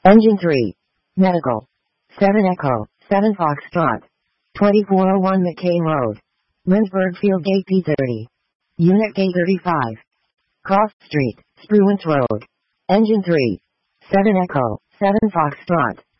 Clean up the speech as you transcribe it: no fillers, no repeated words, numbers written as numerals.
Engine 3. Medical. 7 Echo, 7 Foxtrot. 2401 McCain Road. Lindsberg Field Gate P30. Unit K35. Cross Street, Spruance Road. Engine 3. 7 Echo, 7 Foxtrot.